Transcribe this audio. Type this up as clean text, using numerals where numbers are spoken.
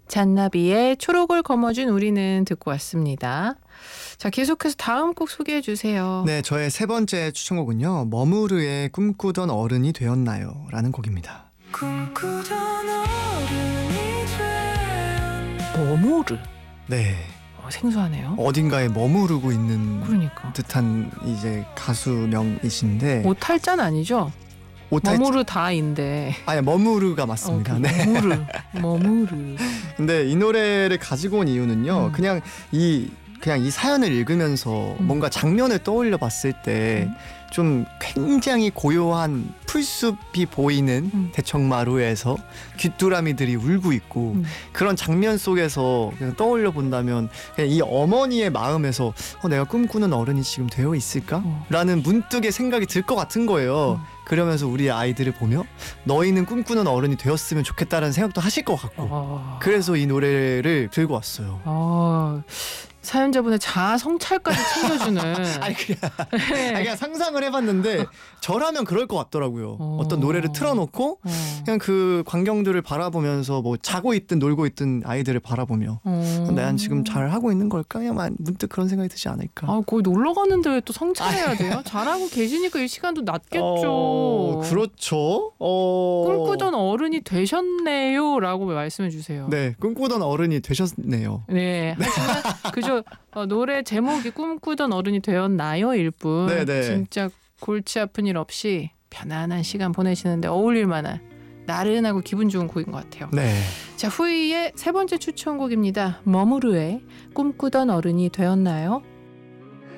잔나비의 초록을 거머쥔 우리는 듣고 왔습니다. 자, 계속해서 다음 곡 소개해 주세요. 네, 저의 세 번째 추천곡은요. 머무르의 꿈꾸던 어른이 되었나요? 라는 곡입니다. 꿈꾸던 어른이 되었나요? 머무르. 네. 생소하네요. 어딘가에 머무르고 있는 그러니까. 듯한 이제 가수명이신데 오탈자는 아니죠? 머무르다인데. 아니, 머무르가 맞습니다. 네. 머무르. 근데 이 노래를 가지고 온 이유는요. 그냥 이 사연을 읽으면서 뭔가 장면을 떠올려 봤을 때 좀 굉장히 고요한 풀숲이 보이는 대청마루에서 귀뚜라미들이 울고 있고 그런 장면 속에서 그냥 떠올려 본다면 그냥 이 어머니의 마음에서 내가 꿈꾸는 어른이 지금 되어 있을까? 라는 문득의 생각이 들 것 같은 거예요. 그러면서 우리 아이들을 보며 너희는 꿈꾸는 어른이 되었으면 좋겠다라는 생각도 하실 것 같고 그래서 이 노래를 들고 왔어요. 사연자분의 자아 성찰까지 챙겨주는. 아니 그냥 상상을 해봤는데 저라면 그럴 것 같더라고요. 어떤 노래를 틀어놓고 그냥 그 광경들을 바라보면서 뭐 자고 있든 놀고 있든 아이들을 바라보며 내가 지금 잘 하고 있는 걸까? 그냥 문득 그런 생각이 드지 않을까. 거기 놀러 가는데 왜 또 성찰해야 돼요? 잘하고 계시니까 이 시간도 낮겠죠. 그렇죠. 꿈꾸던 어른이 되셨네요 라고 말씀해 주세요. 네, 꿈꾸던 어른이 되셨네요. 네, 하지만 그저 노래 제목이 꿈꾸던 어른이 되었나요? 일 뿐. 네네. 진짜 골치 아픈 일 없이 편안한 시간 보내시는데 어울릴 만한 나른하고 기분 좋은 곡인 것 같아요. 네. 자, 후이의 세 번째 추천곡입니다. 머무르의 꿈꾸던 어른이 되었나요?